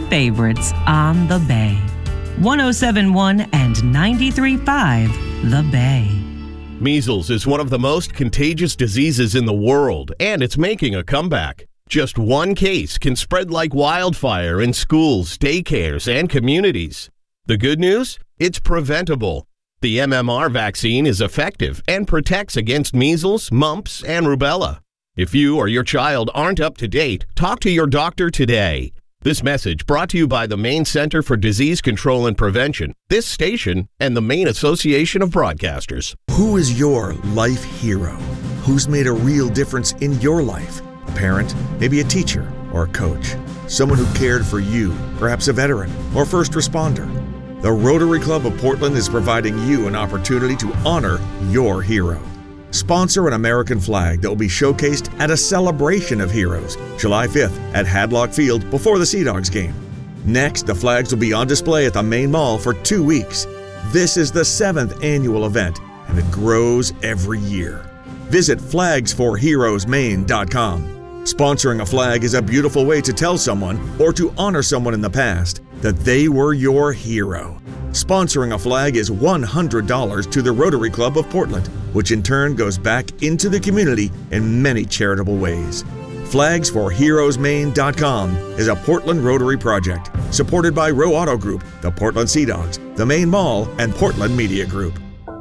favorites on the Bay. 107.1 and 93.5 The Bay. Measles is one of the most contagious diseases in the world, and it's making a comeback. Just one case can spread like wildfire in schools, daycares, and communities. The good news? It's preventable. The MMR vaccine is effective and protects against measles, mumps, and rubella. If you or your child aren't up to date, talk to your doctor today. This message brought to you by the Maine Center for Disease Control and Prevention, this station, and the Maine Association of Broadcasters. Who is your life hero? Who's made a real difference in your life? A parent, maybe a teacher, or a coach. Someone who cared for you, perhaps a veteran or first responder. The Rotary Club of Portland is providing you an opportunity to honor your hero. Sponsor an American flag that will be showcased at a celebration of heroes, July 5th at Hadlock Field before the Sea Dogs game. Next, the flags will be on display at the Maine Mall for 2 weeks. This is the 7th annual event, and it grows every year. Visit flagsforheroesmaine.com. Sponsoring a flag is a beautiful way to tell someone, or to honor someone in the past, that they were your hero. Sponsoring a flag is $100 to the Rotary Club of Portland, which in turn goes back into the community in many charitable ways. Flagsforheroesmaine.com is a Portland Rotary project supported by Rowe Auto Group, the Portland Sea Dogs, the Maine Mall, and Portland Media Group.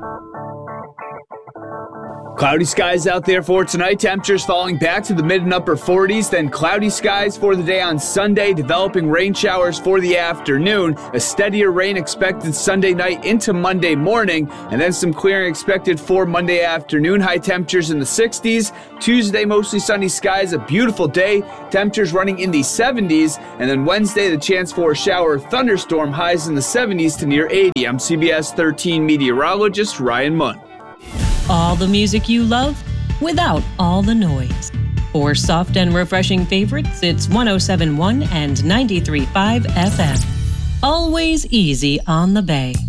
Cloudy skies out there for tonight. Temperatures falling back to the mid and upper 40s. Then cloudy skies for the day on Sunday. Developing rain showers for the afternoon. A steadier rain expected Sunday night into Monday morning. And then some clearing expected for Monday afternoon. High temperatures in the 60s. Tuesday, mostly sunny skies. A beautiful day. Temperatures running in the 70s. And then Wednesday, the chance for a shower or thunderstorm. Highs in the 70s to near 80. I'm CBS 13 meteorologist Ryan Munn. All the music you love without all the noise. For soft and refreshing favorites, it's 107.1 and 93.5 FM. Always easy on the Bay.